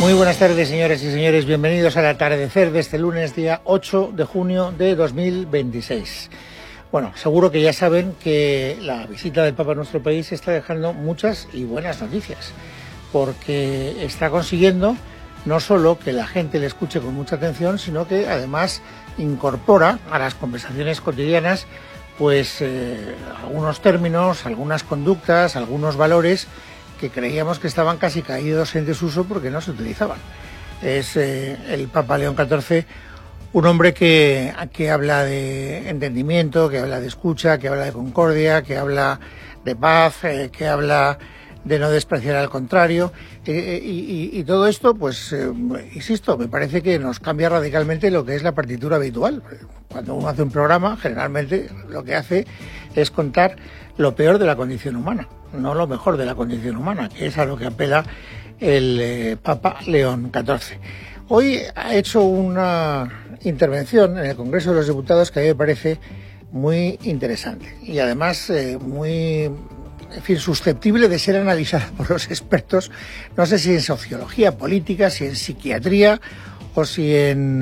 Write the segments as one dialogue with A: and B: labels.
A: Muy buenas tardes, señoras y señores. Bienvenidos al atardecer de este lunes, día 8 de junio de 2026. Bueno, seguro que ya saben que la visita del Papa a nuestro país está dejando muchas y buenas noticias, porque está consiguiendo no solo que la gente le escuche con mucha atención, sino que además incorpora a las conversaciones cotidianas pues algunos términos, algunas conductas, algunos valores que creíamos que estaban casi caídos en desuso porque no se utilizaban. Es el Papa León XIV un hombre que habla de entendimiento, que habla de escucha, que habla de concordia, que habla de paz, que habla de no despreciar al contrario, y todo esto, pues, insisto, me parece que nos cambia radicalmente lo que es la partitura habitual. Cuando uno hace un programa, generalmente lo que hace es contar lo peor de la condición humana, no lo mejor de la condición humana, que es a lo que apela el Papa León XIV. Hoy ha hecho una intervención en el Congreso de los Diputados que a mí me parece muy interesante y además muy, en fin, susceptible de ser analizada por los expertos, no sé si en sociología política, si en psiquiatría o si en,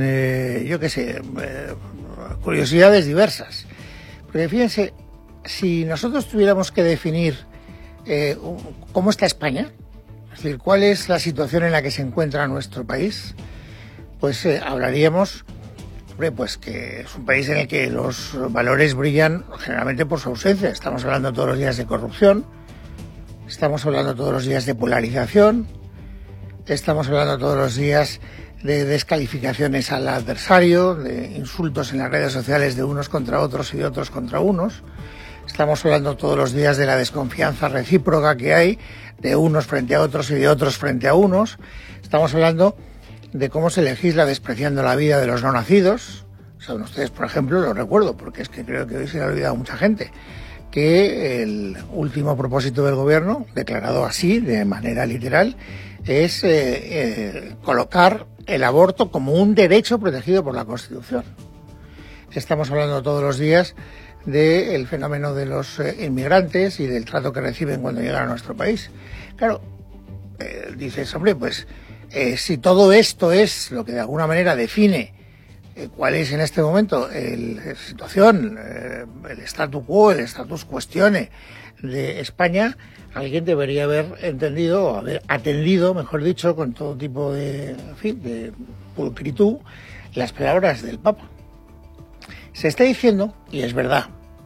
A: curiosidades diversas. Porque fíjense, si nosotros tuviéramos que definir cómo está España, es decir, cuál es la situación en la que se encuentra nuestro país, pues hablaríamos, pues que es un país en el que los valores brillan generalmente por su ausencia. Estamos hablando todos los días de corrupción, estamos hablando todos los días de polarización, estamos hablando todos los días de descalificaciones al adversario, de insultos en las redes sociales de unos contra otros y de otros contra unos. Estamos hablando todos los días de la desconfianza recíproca que hay de unos frente a otros y de otros frente a unos. Estamos hablando de cómo se legisla despreciando la vida de los no nacidos. Saben ustedes, por ejemplo, lo recuerdo porque es que creo que hoy se le ha olvidado a mucha gente, que el último propósito del gobierno, declarado así de manera literal, es colocar el aborto como un derecho protegido por la Constitución. Estamos hablando todos los días del fenómeno de los inmigrantes y del trato que reciben cuando llegan a nuestro país. Claro, dices, hombre, pues si todo esto es lo que de alguna manera define cuál es en este momento la situación, el statu quo, el status questione de España, alguien debería haber entendido, o haber atendido, mejor dicho, con todo tipo de, en fin, de pulcritud, las palabras del Papa. Se está diciendo, y es verdad,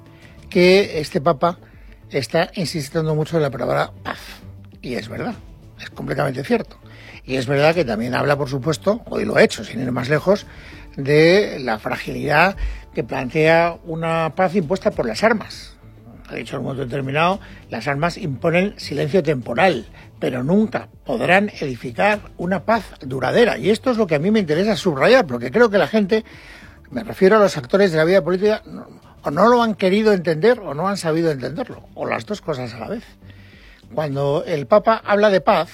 A: que este Papa está insistiendo mucho en la palabra paz. Y es verdad, es completamente cierto. Y es verdad que también habla, por supuesto, hoy lo ha hecho, sin ir más lejos, de la fragilidad que plantea una paz impuesta por las armas. Ha dicho en un momento determinado, las armas imponen silencio temporal, pero nunca podrán edificar una paz duradera. Y esto es lo que a mí me interesa subrayar, porque creo que la gente, me refiero a los actores de la vida política, o no lo han querido entender o no han sabido entenderlo, o las dos cosas a la vez. Cuando el Papa habla de paz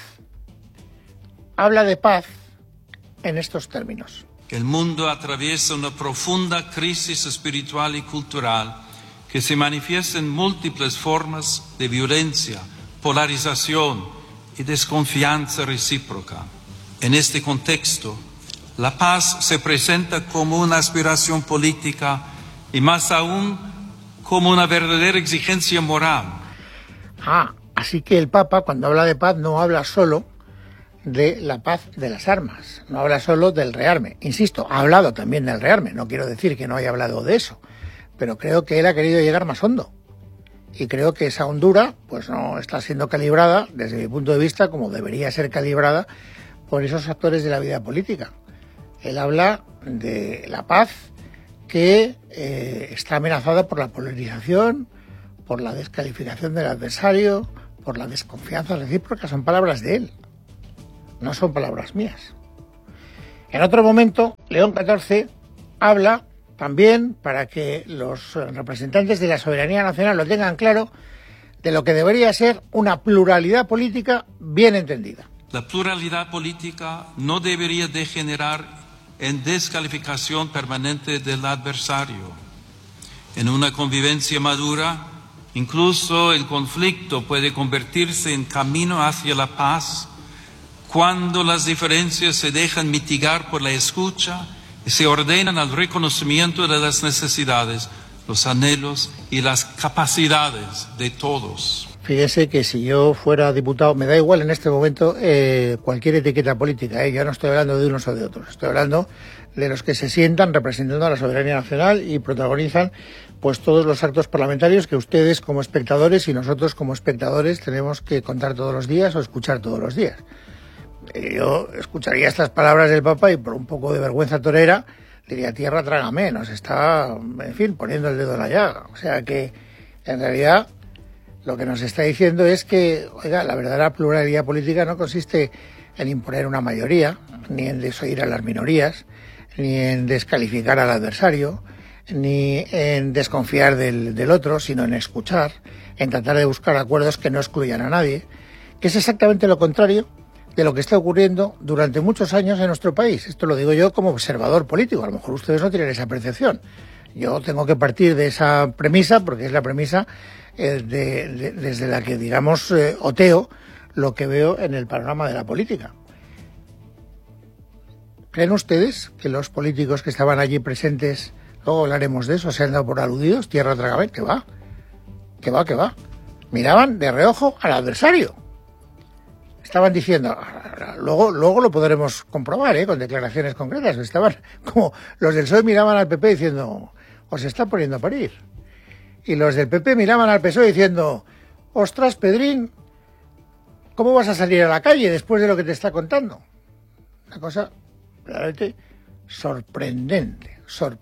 A: en estos términos.
B: El mundo atraviesa una profunda crisis espiritual y cultural que se manifiesta en múltiples formas de violencia, polarización y desconfianza recíproca. En este contexto, la paz se presenta como una aspiración política y más aún como una verdadera exigencia moral.
A: Así que el Papa, cuando habla de paz, no habla solo de la paz de las armas, no habla solo del rearme. Insisto, ha hablado también del rearme, no quiero decir que no haya hablado de eso, pero creo que él ha querido llegar más hondo. Y creo que esa hondura pues no está siendo calibrada, desde mi punto de vista, como debería ser calibrada por esos actores de la vida política. Él habla de la paz que está amenazada por la polarización, por la descalificación del adversario, por la desconfianza recíproca. Son palabras de él, no son palabras mías. En otro momento, León XIV habla también, para que los representantes de la soberanía nacional lo tengan claro, de lo que debería ser una pluralidad política bien entendida.
B: La pluralidad política no debería degenerar en descalificación permanente del adversario. En una convivencia madura, incluso el conflicto puede convertirse en camino hacia la paz cuando las diferencias se dejan mitigar por la escucha y se ordenan al reconocimiento de las necesidades, los anhelos y las capacidades de todos.
A: Fíjese que si yo fuera diputado, me da igual en este momento cualquier etiqueta política, yo no estoy hablando de unos o de otros, estoy hablando de los que se sientan representando a la soberanía nacional y protagonizan pues todos los actos parlamentarios que ustedes como espectadores y nosotros como espectadores tenemos que contar todos los días o escuchar todos los días. Yo escucharía estas palabras del Papa y por un poco de vergüenza torera diría: tierra, trágame, nos está, en fin, poniendo el dedo en la llaga. O sea que, en realidad, lo que nos está diciendo es que, oiga, la verdadera pluralidad política no consiste en imponer una mayoría, ni en desoír a las minorías, ni en descalificar al adversario, ni en desconfiar del otro, sino en escuchar, en tratar de buscar acuerdos que no excluyan a nadie, que es exactamente lo contrario de lo que está ocurriendo durante muchos años en nuestro país. Esto lo digo yo como observador político, a lo mejor ustedes no tienen esa percepción. Yo tengo que partir de esa premisa, porque es la premisa desde la que, digamos, oteo lo que veo en el panorama de la política. ¿Creen ustedes que los políticos que estaban allí presentes, luego hablaremos de eso, se han dado por aludidos? Tierra, trágame, que va. Miraban de reojo al adversario. Estaban diciendo, luego lo podremos comprobar, con declaraciones concretas, estaban como los del PSOE miraban al PP diciendo: os está poniendo a parir. Y los del PP miraban al PSOE diciendo: ostras, Pedrín, ¿cómo vas a salir a la calle después de lo que te está contando? Una cosa realmente sorprendente.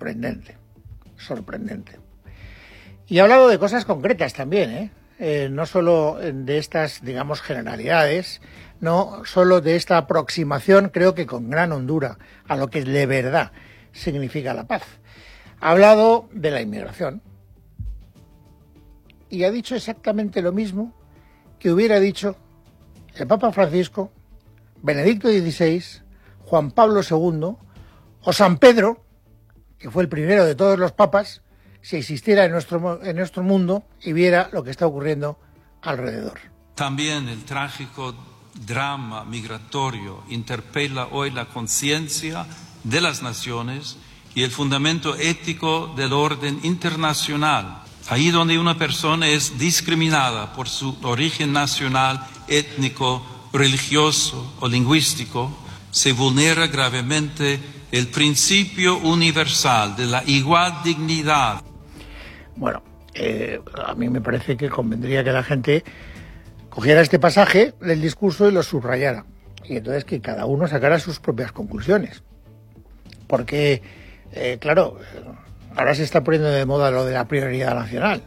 A: Y he hablado de cosas concretas también, no solo de estas, digamos, generalidades, no solo de esta aproximación, creo que con gran hondura, a lo que de verdad significa la paz. Ha hablado de la inmigración y ha dicho exactamente lo mismo que hubiera dicho el Papa Francisco, Benedicto XVI, Juan Pablo II o San Pedro, que fue el primero de todos los papas, si existiera en nuestro mundo y viera lo que está ocurriendo alrededor.
B: También el trágico drama migratorio interpela hoy la conciencia de las naciones y el fundamento ético del orden internacional. Ahí donde una persona es discriminada por su origen nacional, étnico, religioso o lingüístico, se vulnera gravemente el principio universal de la igual dignidad.
A: Bueno, a mí me parece que convendría que la gente cogiera este pasaje del discurso y lo subrayara. Y entonces que cada uno sacara sus propias conclusiones. Porque, claro, ahora se está poniendo de moda lo de la prioridad nacional.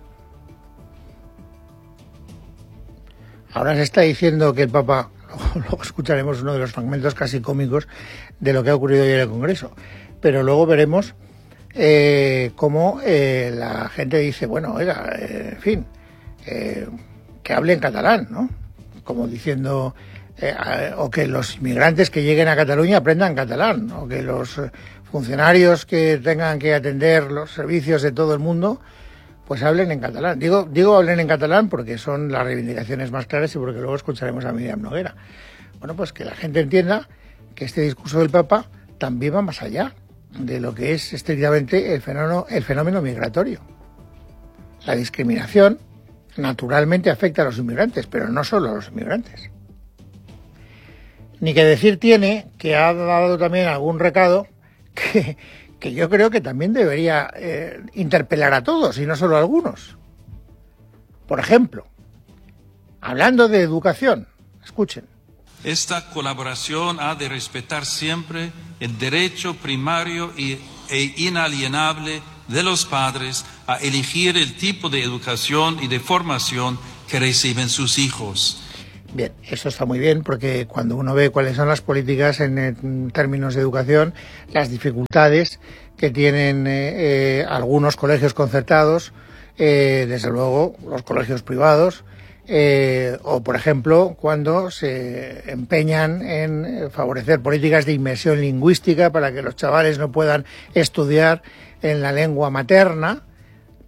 A: Ahora se está diciendo que el Papa, luego escucharemos uno de los fragmentos casi cómicos de lo que ha ocurrido hoy en el Congreso, pero luego veremos cómo la gente dice, bueno, oiga, en fin, que hable en catalán, ¿no? Como diciendo, o que los inmigrantes que lleguen a Cataluña aprendan catalán, o que los funcionarios que tengan que atender los servicios de todo el mundo, pues hablen en catalán. Digo hablen en catalán porque son las reivindicaciones más claras y porque luego escucharemos a Míriam Noguera. Bueno, pues que la gente entienda que este discurso del Papa también va más allá de lo que es estrictamente el fenómeno migratorio. La discriminación naturalmente afecta a los inmigrantes, pero no solo a los inmigrantes. Ni que decir tiene que ha dado también algún recado que yo creo que también debería interpelar a todos y no solo a algunos. Por ejemplo, hablando de educación, escuchen.
B: Esta colaboración ha de respetar siempre el derecho primario e inalienable de los padres a elegir el tipo de educación y de formación que reciben sus hijos.
A: Bien, eso está muy bien porque cuando uno ve cuáles son las políticas en términos de educación, las dificultades que tienen algunos colegios concertados, desde luego los colegios privados, o por ejemplo cuando se empeñan en favorecer políticas de inmersión lingüística para que los chavales no puedan estudiar en la lengua materna,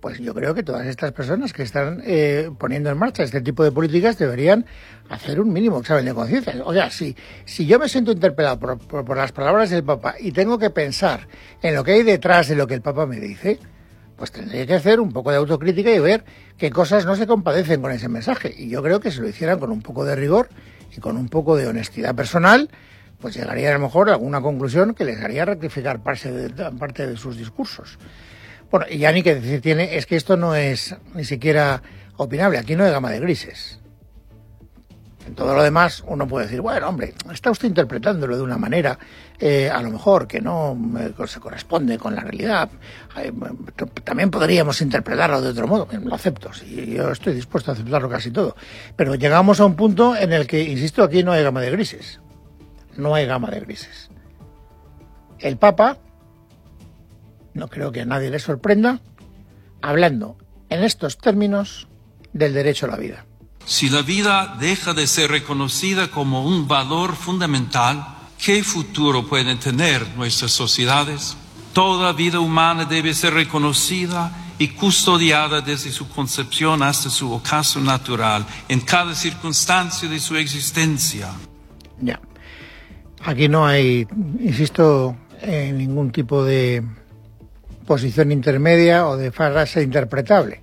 A: pues yo creo que todas estas personas que están poniendo en marcha este tipo de políticas deberían hacer un mínimo examen de conciencia. O sea, si yo me siento interpelado por las palabras del Papa y tengo que pensar en lo que hay detrás de lo que el Papa me dice, pues tendría que hacer un poco de autocrítica y ver qué cosas no se compadecen con ese mensaje. Y yo creo que si lo hicieran con un poco de rigor y con un poco de honestidad personal, pues llegaría a lo mejor a alguna conclusión que les haría rectificar parte de sus discursos. Bueno, y ya ni que decir tiene, es que esto no es ni siquiera opinable, aquí no hay gama de grises. En todo lo demás uno puede decir, bueno, hombre, está usted interpretándolo de una manera a lo mejor que no se corresponde con la realidad. También podríamos interpretarlo de otro modo. Lo acepto, sí, yo estoy dispuesto a aceptarlo casi todo. Pero llegamos a un punto en el que, insisto, aquí no hay gama de grises. No hay gama de grises. El Papa, no creo que a nadie le sorprenda, hablando en estos términos del derecho a la vida.
B: Si la vida deja de ser reconocida como un valor fundamental, ¿qué futuro pueden tener nuestras sociedades? Toda vida humana debe ser reconocida y custodiada desde su concepción hasta su ocaso natural, en cada circunstancia de su existencia.
A: Ya. Aquí no hay, insisto, ningún tipo de posición intermedia o de frase interpretable.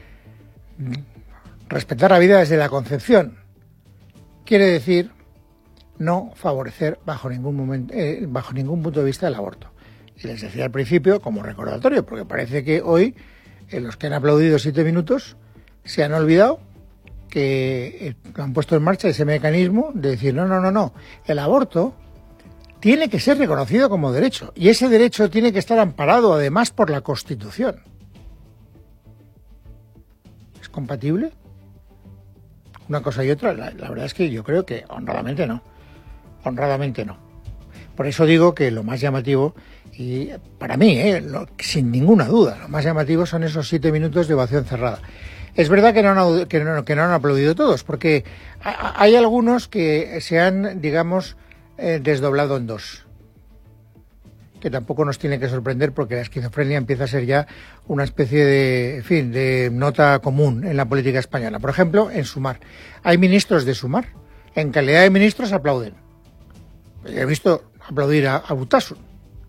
A: Respetar la vida desde la concepción quiere decir no favorecer bajo ningún punto de vista el aborto. Y les decía al principio, como recordatorio, porque parece que hoy los que han aplaudido 7 minutos se han olvidado que han puesto en marcha ese mecanismo de decir no, el aborto tiene que ser reconocido como derecho y ese derecho tiene que estar amparado además por la Constitución. ¿Es compatible? Una cosa y otra, la verdad es que yo creo que honradamente no. Por eso digo que lo más llamativo, y para mí, sin ninguna duda, lo más llamativo son esos 7 minutos de ovación cerrada. Es verdad que no han aplaudido todos, porque hay algunos que se han, digamos, desdoblado en dos. Que tampoco nos tiene que sorprender porque la esquizofrenia empieza a ser ya una especie de nota común en la política española. Por ejemplo, en Sumar. Hay ministros de Sumar. En calidad de ministros aplauden. He visto aplaudir a Butasun.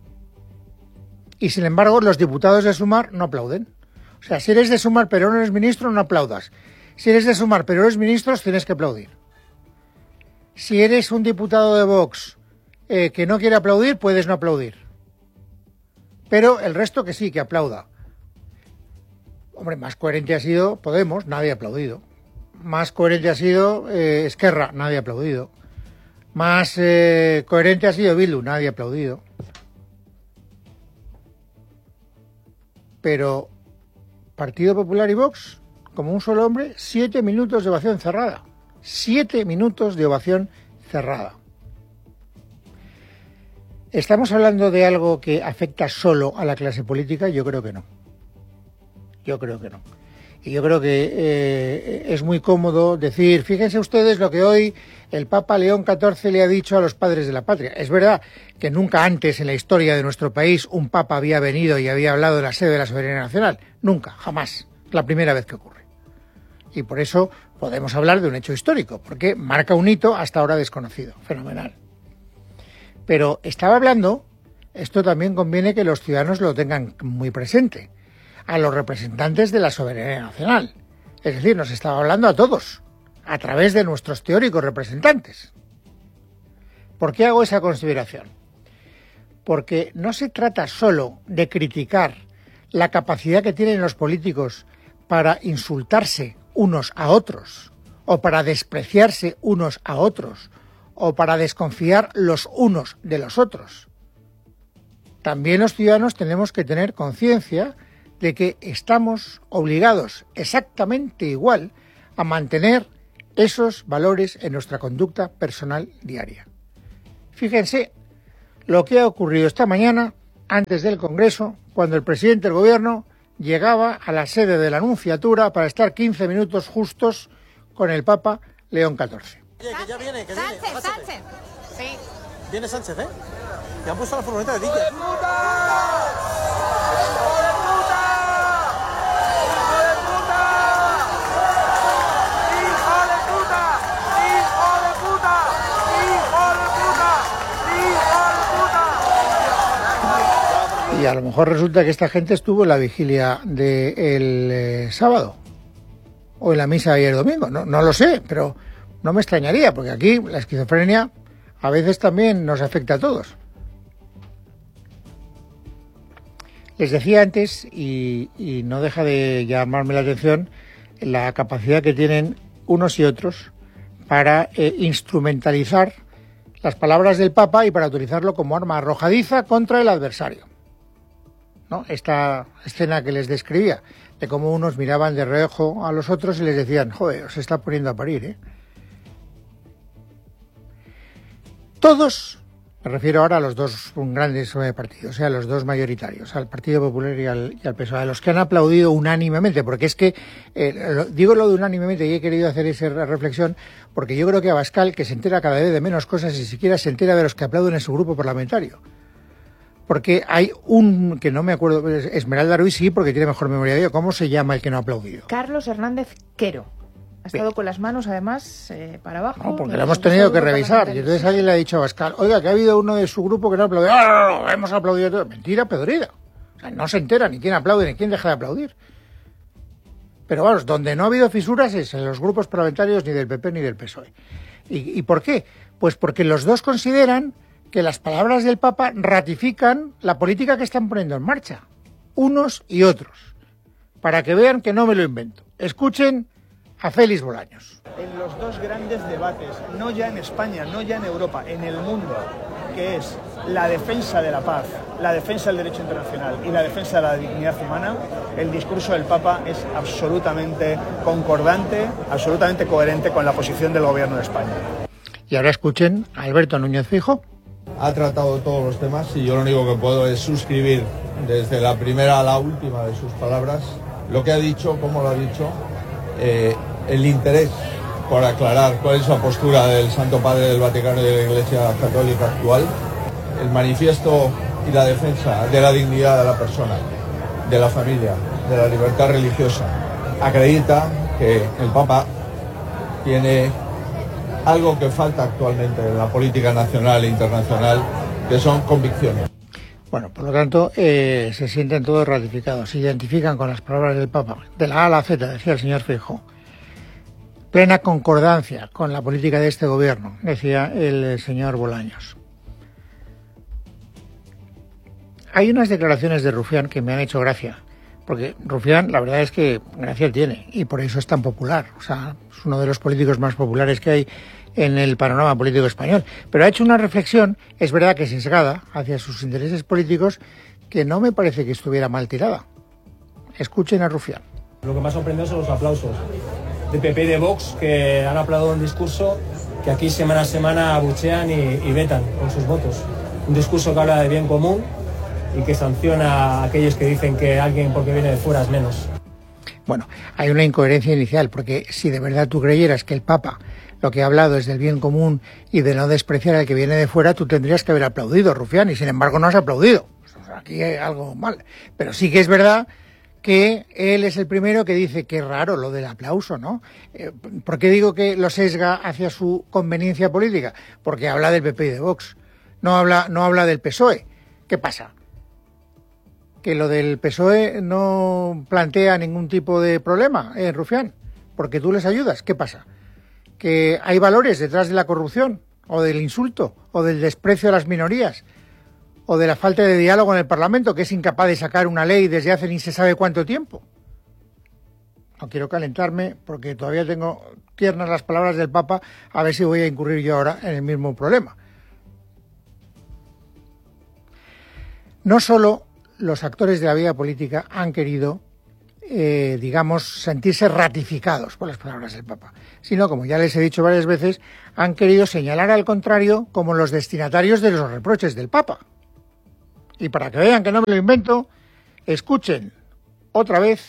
A: Y sin embargo, los diputados de Sumar no aplauden. O sea, si eres de Sumar pero no eres ministro, no aplaudas. Si eres de Sumar pero eres ministro, tienes que aplaudir. Si eres un diputado de Vox que no quiere aplaudir, puedes no aplaudir. Pero el resto que sí, que aplauda. Hombre, más coherente ha sido Podemos, nadie ha aplaudido. Más coherente ha sido Esquerra, nadie ha aplaudido. Más coherente ha sido Bildu, nadie ha aplaudido. Pero Partido Popular y Vox, como un solo hombre, 7 minutos de ovación cerrada. 7 minutos de ovación cerrada. ¿Estamos hablando de algo que afecta solo a la clase política? Yo creo que no. Y yo creo que es muy cómodo decir, fíjense ustedes lo que hoy el Papa León XIV le ha dicho a los padres de la patria. Es verdad que nunca antes en la historia de nuestro país un Papa había venido y había hablado de la sede de la soberanía nacional. Nunca, jamás. La primera vez que ocurre. Y por eso podemos hablar de un hecho histórico, porque marca un hito hasta ahora desconocido. Fenomenal. Pero estaba hablando, esto también conviene que los ciudadanos lo tengan muy presente, a los representantes de la soberanía nacional. Es decir, nos estaba hablando a todos, a través de nuestros teóricos representantes. ¿Por qué hago esa consideración? Porque no se trata solo de criticar la capacidad que tienen los políticos para insultarse unos a otros, o para despreciarse unos a otros, o para desconfiar los unos de los otros. También los ciudadanos tenemos que tener conciencia de que estamos obligados exactamente igual a mantener esos valores en nuestra conducta personal diaria. Fíjense lo que ha ocurrido esta mañana antes del Congreso, cuando el presidente del Gobierno llegaba a la sede de la Nunciatura para estar 15 minutos justos con el Papa León XIV.
C: Oye, que ya viene, que
D: Sánchez,
C: viene.
D: Sánchez. Sí.
C: Viene Sánchez, ¿eh? Que han puesto la furgoneta de Dique.
A: Y a lo mejor resulta que esta gente estuvo en la vigilia del sábado o en la misa de ayer domingo. No lo sé, pero no me extrañaría, porque aquí la esquizofrenia a veces también nos afecta a todos. Les decía antes, y no deja de llamarme la atención, la capacidad que tienen unos y otros para instrumentalizar las palabras del Papa y para utilizarlo como arma arrojadiza contra el adversario, ¿no? Esta escena que les describía, de cómo unos miraban de reojo a los otros y les decían, joder, os está poniendo a parir, ¿eh? Todos, me refiero ahora a los dos grandes partidos, o sea, a los dos mayoritarios, al Partido Popular y al PSOE, a los que han aplaudido unánimemente, porque es que, digo lo de unánimemente y he querido hacer esa reflexión, porque yo creo que Abascal, que se entera cada vez de menos cosas y siquiera se entera de los que aplauden en su grupo parlamentario. Porque hay un, que no me acuerdo, Esmeralda Ruiz sí, porque tiene mejor memoria de ello. ¿Cómo se llama el que no ha aplaudido?
D: Carlos Hernández Quero. Ha estado con las manos, además, para abajo.
A: No, porque lo hemos tenido que revisar. Y entonces alguien le ha dicho a Abascal, oiga, que ha habido uno de su grupo que no ha aplaudido. No, hemos aplaudido todo. Mentira, pedorida. O sea, no se entera ni quién aplaude ni quién deja de aplaudir. Pero vamos, donde no ha habido fisuras es en los grupos parlamentarios ni del PP ni del PSOE. ¿Y por qué? Pues porque los dos consideran que las palabras del Papa ratifican la política que están poniendo en marcha, unos y otros, para que vean que no me lo invento. Escuchen a Félix Bolaños.
E: En los dos grandes debates, no ya en España, no ya en Europa, en el mundo, que es la defensa de la paz, la defensa del derecho internacional y la defensa de la dignidad humana, el discurso del Papa es absolutamente concordante, absolutamente coherente con la posición del Gobierno de España.
A: Y ahora escuchen a Alberto Núñez Feijóo.
F: Ha tratado todos los temas y yo lo único que puedo es suscribir desde la primera a la última de sus palabras lo que ha dicho, cómo lo ha dicho, el interés por aclarar cuál es la postura del Santo Padre del Vaticano y de la Iglesia Católica actual, el manifiesto y la defensa de la dignidad de la persona, de la familia, de la libertad religiosa. Acredita que el Papa tiene algo que falta actualmente en la política nacional e internacional, que son convicciones.
A: Bueno, por lo tanto, se sienten todos ratificados, se identifican con las palabras del Papa, de la A a la Z, decía el señor Feijóo. Plena concordancia con la política de este gobierno, decía el señor Bolaños. Hay unas declaraciones de Rufián que me han hecho gracia, porque Rufián, la verdad es que gracia tiene, y por eso es tan popular. O sea, es uno de los políticos más populares que hay en el panorama político español. Pero ha hecho una reflexión, es verdad que sesgada, hacia sus intereses políticos, que no me parece que estuviera mal tirada. Escuchen a Rufián.
G: Lo que más sorprendió son los aplausos de PP y de Vox, que han aplaudido un discurso que aquí semana a semana abuchean y vetan con sus votos. Un discurso que habla de bien común y que sanciona a aquellos que dicen que alguien porque viene de fuera es menos.
A: Bueno, hay una incoherencia inicial, porque si de verdad tú creyeras que el Papa lo que ha hablado es del bien común y de no despreciar al que viene de fuera, tú tendrías que haber aplaudido, Rufián, y sin embargo no has aplaudido. O sea, aquí hay algo mal. Pero sí que es verdad que él es el primero que dice que es raro lo del aplauso, ¿no? ¿Por qué digo que lo sesga hacia su conveniencia política? Porque habla del PP y de Vox, no habla del PSOE. ¿Qué pasa? ¿Que lo del PSOE no plantea ningún tipo de problema, Rufián? Porque tú les ayudas. ¿Qué pasa? ¿Que hay valores detrás de la corrupción, o del insulto, o del desprecio a las minorías, o de la falta de diálogo en el Parlamento, que es incapaz de sacar una ley desde hace ni se sabe cuánto tiempo? No quiero calentarme porque todavía tengo tiernas las palabras del Papa, a ver si voy a incurrir yo ahora en el mismo problema. No solo los actores de la vida política han querido, sentirse ratificados por las palabras del Papa, sino, como ya les he dicho varias veces, han querido señalar al contrario como los destinatarios de los reproches del Papa. Y para que vean que no me lo invento, escuchen otra vez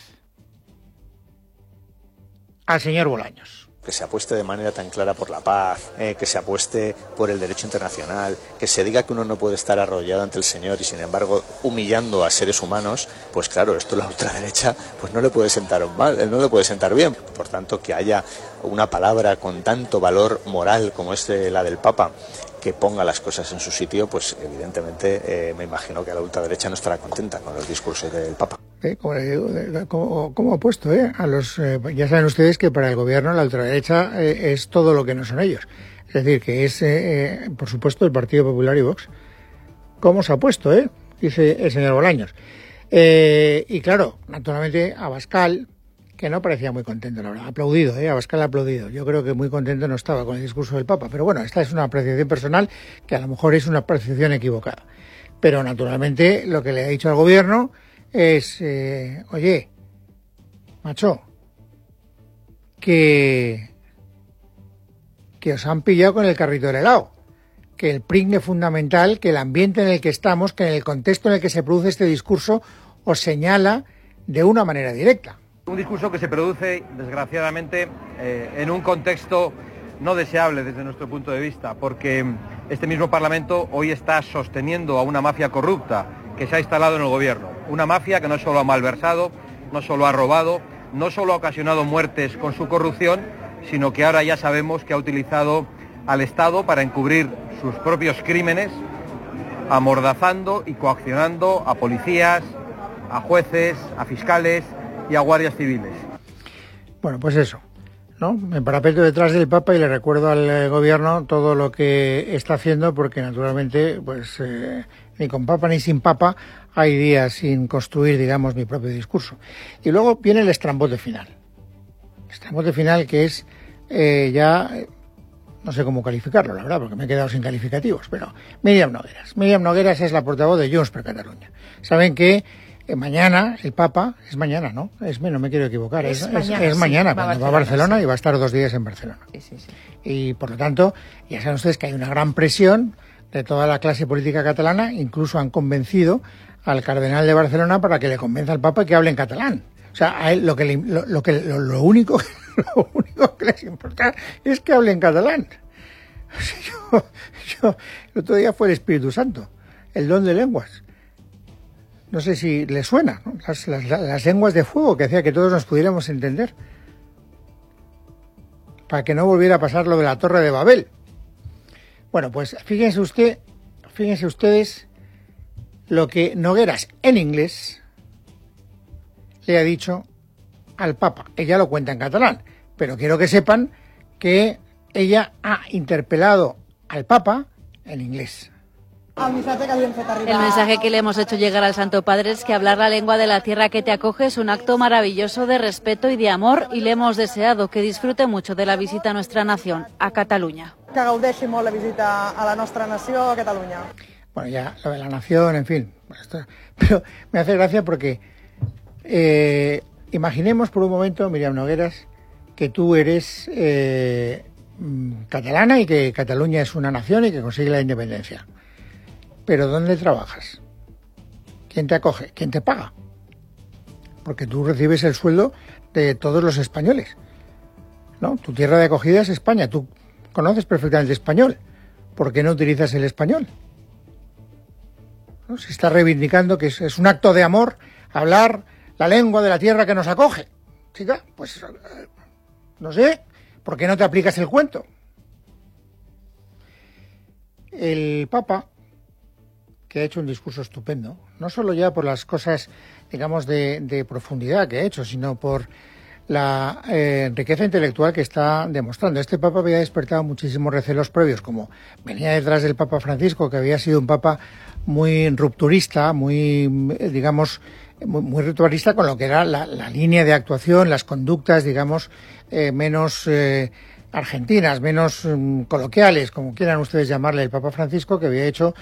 A: al señor Bolaños.
H: Que se apueste de manera tan clara por la paz, que se apueste por el derecho internacional, que se diga que uno no puede estar arrollado ante el Señor y sin embargo humillando a seres humanos, pues claro, esto la ultraderecha pues no le puede sentar mal, no le puede sentar bien. Por tanto, que haya una palabra con tanto valor moral como es la del Papa, que ponga las cosas en su sitio, pues evidentemente me imagino que la ultraderecha no estará contenta con los discursos del Papa.
A: Como opuesto, a los ya saben ustedes que para el gobierno la ultraderecha es todo lo que no son ellos. Es decir, que es, por supuesto, el Partido Popular y Vox. ¿Cómo se ha puesto, dice el señor Bolaños? Y claro, naturalmente, Abascal, que no parecía muy contento, la verdad. Aplaudido, Abascal aplaudido. Yo creo que muy contento no estaba con el discurso del Papa. Pero bueno, esta es una apreciación personal que a lo mejor es una apreciación equivocada. Pero naturalmente lo que le ha dicho al gobierno es, oye, macho, que os han pillado con el carrito del helado, que el pringue fundamental, que el ambiente en el que estamos, que en el contexto en el que se produce este discurso, os señala de una manera directa.
I: Un discurso que se produce, desgraciadamente, en un contexto no deseable desde nuestro punto de vista, porque este mismo Parlamento hoy está sosteniendo a una mafia corrupta que se ha instalado en el gobierno. Una mafia que no solo ha malversado, no solo ha robado, no solo ha ocasionado muertes con su corrupción, sino que ahora ya sabemos que ha utilizado al Estado para encubrir sus propios crímenes, amordazando y coaccionando a policías, a jueces, a fiscales y a guardias civiles.
A: Bueno, pues eso, ¿no? Me parapeto detrás del Papa y le recuerdo al gobierno todo lo que está haciendo, porque naturalmente, pues ni con Papa ni sin Papa hay días sin construir, digamos, mi propio discurso. Y luego viene el estrambote final. El estrambote final que es no sé cómo calificarlo, la verdad, porque me he quedado sin calificativos, pero Míriam Nogueras. Míriam Nogueras es la portavoz de Junts per Catalunya. Saben que mañana el Papa, es mañana, ¿no? No me quiero equivocar, es mañana, cuando va a Barcelona y va a estar 2 días en Barcelona. Sí. Y por lo tanto, ya saben ustedes que hay una gran presión de toda la clase política catalana, incluso han convencido al cardenal de Barcelona para que le convenza al Papa que hable en catalán. O sea, a él lo único que les importa es que hable en catalán. O sea, yo el otro día fue el Espíritu Santo, el don de lenguas. No sé si le suena, ¿no? Las lenguas de fuego que hacía que todos nos pudiéramos entender. Para que no volviera a pasar lo de la Torre de Babel. Bueno, pues fíjense ustedes lo que Nogueras en inglés le ha dicho al Papa. Ella lo cuenta en catalán, pero quiero que sepan que ella ha interpelado al Papa en inglés.
J: El mensaje que le hemos hecho llegar al Santo Padre es que hablar la lengua de la tierra que te acoge es un acto maravilloso de respeto y de amor, y le hemos deseado que disfrute mucho de la visita a nuestra nación, a Cataluña.
K: Que gaudeixi molt la visita a la nostra nació, a Catalunya.
A: Bueno, ya lo de la nación, en fin. Pero me hace gracia porque imaginemos por un momento, Míriam Nogueras, que tú eres catalana y que Cataluña es una nación y que consigue la independencia. Pero ¿dónde trabajas? ¿Quién te acoge? ¿Quién te paga? Porque tú recibes el sueldo de todos los españoles, ¿no? Tu tierra de acogida es España. Tú conoces perfectamente español. ¿Por qué no utilizas el español? ¿No? Se está reivindicando que es un acto de amor hablar la lengua de la tierra que nos acoge. Chica, pues no sé, ¿por qué no te aplicas el cuento? El Papa, que ha hecho un discurso estupendo, no solo ya por las cosas, digamos, de profundidad que ha hecho, sino por la riqueza intelectual que está demostrando. Este Papa había despertado muchísimos recelos previos, como venía detrás del Papa Francisco, que había sido un Papa muy rupturista, muy, digamos, muy rupturista con lo que era la línea de actuación, las conductas, digamos, menos argentinas, menos coloquiales, como quieran ustedes llamarle, el Papa Francisco, que había hecho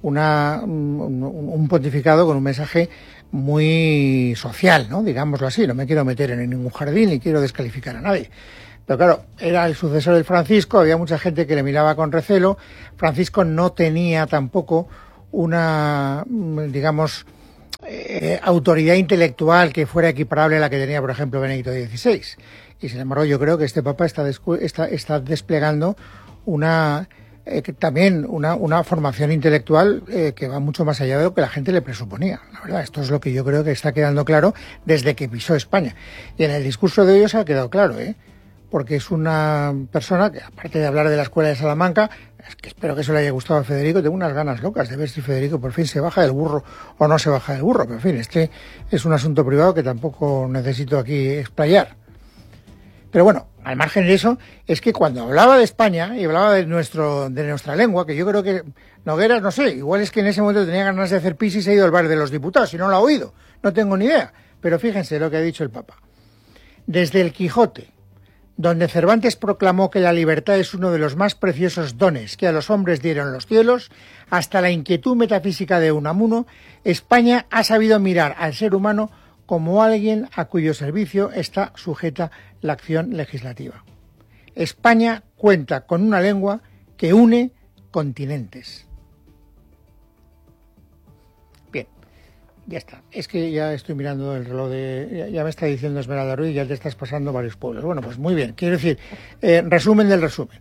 A: un pontificado con un mensaje muy social, ¿no? Digámoslo así. No me quiero meter en ningún jardín ni quiero descalificar a nadie. Pero claro, era el sucesor del Francisco, había mucha gente que le miraba con recelo. Francisco no tenía tampoco una, digamos, autoridad intelectual que fuera equiparable a la que tenía, por ejemplo, Benedicto XVI. Y sin embargo, yo creo que este Papa está desplegando también una formación intelectual que va mucho más allá de lo que la gente le presuponía. La verdad, esto es lo que yo creo que está quedando claro desde que pisó España. Y en el discurso de hoy se ha quedado claro, porque es una persona que, aparte de hablar de la escuela de Salamanca, es que espero que eso le haya gustado a Federico. Tengo unas ganas locas de ver si Federico por fin se baja del burro o no se baja del burro, pero en fin, este es un asunto privado que tampoco necesito aquí explayar. Pero bueno, al margen de eso, es que cuando hablaba de España y hablaba de nuestra lengua, que yo creo que Nogueras, no sé, igual es que en ese momento tenía ganas de hacer pis y se ha ido al bar de los diputados y no lo ha oído, no tengo ni idea. Pero fíjense lo que ha dicho el Papa. Desde el Quijote, donde Cervantes proclamó que la libertad es uno de los más preciosos dones que a los hombres dieron los cielos, hasta la inquietud metafísica de Unamuno, España ha sabido mirar al ser humano como alguien a cuyo servicio está sujeta la acción legislativa. España cuenta con una lengua que une continentes. Bien, ya está. Es que ya estoy mirando el reloj ya me está diciendo Esmeralda Ruiz, ya te estás pasando varios pueblos. Bueno, pues muy bien. Quiero decir, resumen del resumen.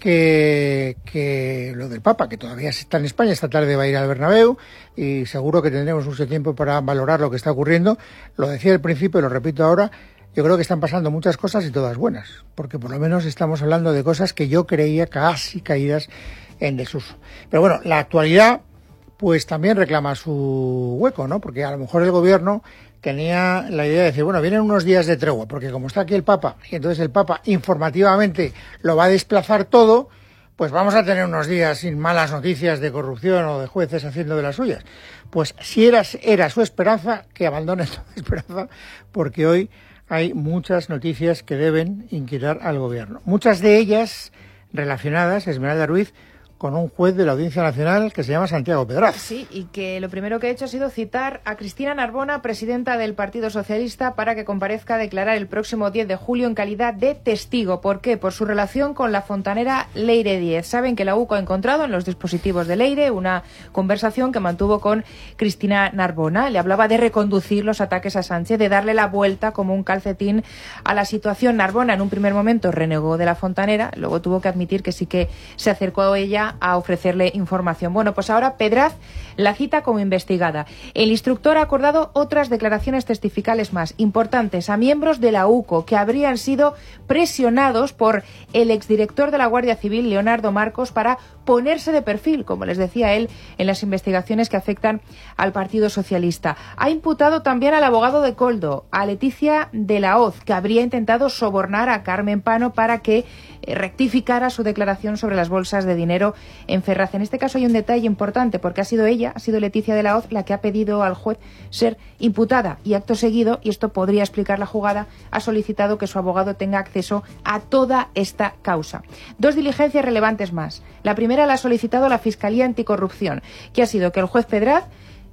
A: Que lo del Papa, que todavía está en España, esta tarde va a ir al Bernabéu y seguro que tendremos mucho tiempo para valorar lo que está ocurriendo. Lo decía al principio y lo repito ahora, yo creo que están pasando muchas cosas y todas buenas, porque por lo menos estamos hablando de cosas que yo creía casi caídas en desuso. Pero bueno, la actualidad pues también reclama su hueco, ¿no? Porque a lo mejor el gobierno tenía la idea de decir, bueno, vienen unos días de tregua, porque como está aquí el Papa, y entonces el Papa informativamente lo va a desplazar todo, pues vamos a tener unos días sin malas noticias de corrupción o de jueces haciendo de las suyas. Pues si era su esperanza, que abandone toda esperanza, porque hoy hay muchas noticias que deben inquietar al gobierno. Muchas de ellas relacionadas, Esmeralda Ruiz, con un juez de la Audiencia Nacional que se llama Santiago Pedraz.
D: Sí, y que lo primero que ha hecho ha sido citar a Cristina Narbona, presidenta del Partido Socialista, para que comparezca a declarar el próximo 10 de julio en calidad de testigo. ¿Por qué? Por su relación con la fontanera Leire 10. Saben que la UCO ha encontrado en los dispositivos de Leire una conversación que mantuvo con Cristina Narbona. Le hablaba de reconducir los ataques a Sánchez, de darle la vuelta como un calcetín a la situación. Narbona en un primer momento renegó de la fontanera, luego tuvo que admitir que sí que se acercó a ella a ofrecerle información. Bueno, pues ahora Pedraz la cita como investigada. El instructor ha acordado otras declaraciones testificales más importantes a miembros de la UCO que habrían sido presionados por el exdirector de la Guardia Civil, Leonardo Marcos, para ponerse de perfil, como les decía él, en las investigaciones que afectan al Partido Socialista. Ha imputado también al abogado de Koldo, a Leticia de la Hoz, que habría intentado sobornar a Carmen Pano para que rectificara su declaración sobre las bolsas de dinero en Ferraz. En este caso hay un detalle importante, porque ha sido Leticia de la Hoz, la que ha pedido al juez ser imputada, y acto seguido, y esto podría explicar la jugada, ha solicitado que su abogado tenga acceso a toda esta causa. Dos diligencias relevantes más. La primera la ha solicitado la Fiscalía Anticorrupción, que ha sido que el juez Pedraz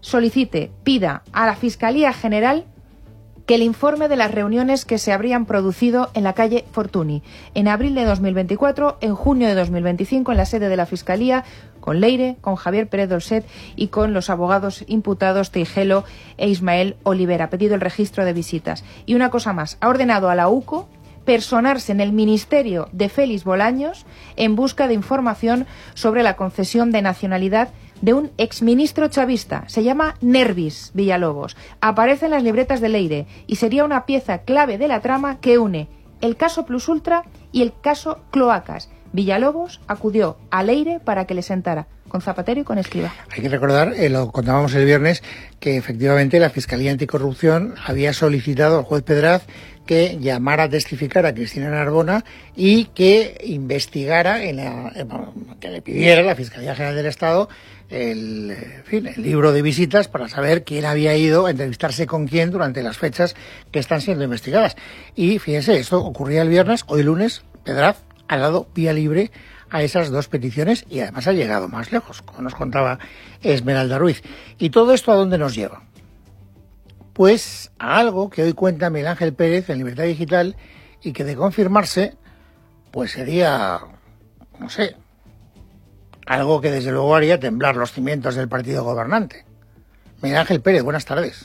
D: pida a la Fiscalía General que el informe de las reuniones que se habrían producido en la calle Fortuny en abril de 2024, en junio de 2025, en la sede de la Fiscalía, con Leire, con Javier Pérez Dolcet y con los abogados imputados Teijelo e Ismael Olivera. Ha pedido el registro de visitas. Y una cosa más, ha ordenado a la UCO personarse en el ministerio de Félix Bolaños en busca de información sobre la concesión de nacionalidad de un exministro chavista. Se llama Nervis Villalobos. Aparece en las libretas de Leire y sería una pieza clave de la trama que une el caso Plus Ultra y el caso Cloacas. Villalobos acudió a Leire para que le sentara con Zapatero y con Escrivá.
A: Hay que recordar, lo contábamos el viernes, que efectivamente la Fiscalía Anticorrupción había solicitado al juez Pedraz que llamara a testificar a Cristina Narbona y que investigara, que le pidiera a la Fiscalía General del Estado el libro de visitas para saber quién había ido a entrevistarse con quién durante las fechas que están siendo investigadas. Y fíjense, esto ocurría el viernes, hoy lunes, Pedraz ha dado vía libre a esas dos peticiones y además ha llegado más lejos, como nos contaba Esmeralda Ruiz. ¿Y todo esto a dónde nos lleva? Pues a algo que hoy cuenta Miguel Ángel Pérez en Libertad Digital y que de confirmarse, pues sería, no sé, algo que desde luego haría temblar los cimientos del partido gobernante. Miguel Ángel Pérez, buenas tardes.